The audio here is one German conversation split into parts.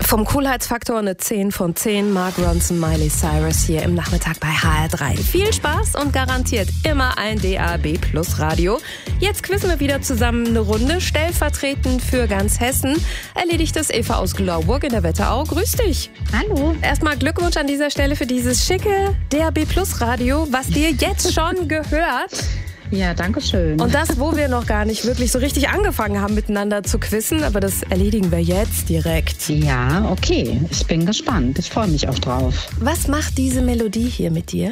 Vom Coolheitsfaktor eine 10 von 10. Mark Ronson, Miley Cyrus hier im Nachmittag bei HR3. Viel Spaß und garantiert immer ein DAB+ Radio. Jetzt quizzen wir wieder zusammen eine Runde. Stellvertretend für ganz Hessen erledigt es Eva aus Glauburg in der Wetterau. Grüß dich. Hallo. Erstmal Glückwunsch an dieser Stelle für dieses schicke DAB+ Radio, was dir jetzt schon gehört. Ja, danke schön. Und das, wo wir noch gar nicht wirklich so richtig angefangen haben, miteinander zu quizzen. Aber das erledigen wir jetzt direkt. Ja, okay. Ich bin gespannt. Ich freue mich auch drauf. Was macht diese Melodie hier mit dir?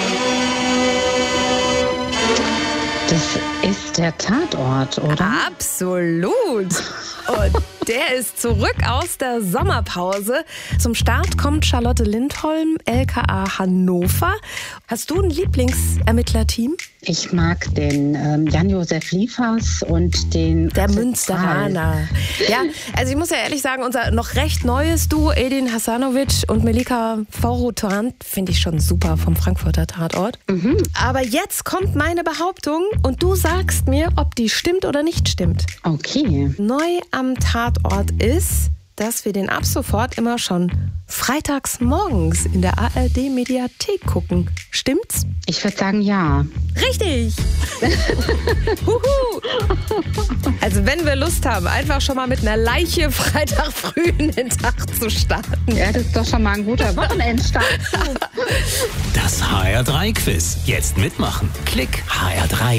Das ist der Tatort, oder? Absolut. Und der ist zurück aus der Sommerpause. Zum Start kommt Charlotte Lindholm, LKA Hannover. Hast du ein Lieblingsermittlerteam? Ich mag den Jan-Josef Liefers und den... Der Münsteraner. Ja, also ich muss ja ehrlich sagen, unser noch recht neues Duo, Edin Hasanovic und Melika Forotan, finde ich schon super vom Frankfurter Tatort. Mhm. Aber jetzt kommt meine Behauptung und du sagst mir, ob die stimmt oder nicht stimmt. Okay. Neu am Tatort ist, dass wir den ab sofort immer schon freitags morgens in der ARD-Mediathek gucken. Stimmt's? Ich würde sagen, ja. Richtig! Huhu. Also wenn wir Lust haben, einfach schon mal mit einer Leiche Freitag früh in den Tag zu starten. Ja, das ist doch schon mal ein guter Wochenendstart. Das HR3-Quiz. Jetzt mitmachen. Klick HR3.